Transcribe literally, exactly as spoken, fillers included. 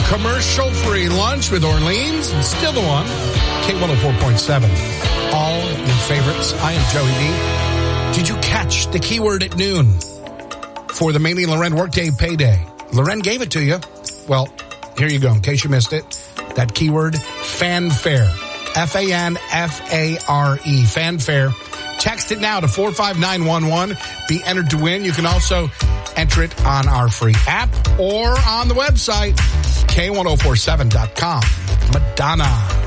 Commercial-free lunch with Orleans and still the one. K one oh four point seven. All your favorites. I am Joey D. Did you catch the keyword at noon for the Maley and Loren Workday Payday? Loren gave it to you. Well, here you go. In case you missed it, that keyword, fanfare. F A N F A R E. Fanfare. Text it now to four five nine one one. Be entered to win. You can also enter it on our free app or on the website, K one oh four seven dot com. Madonna.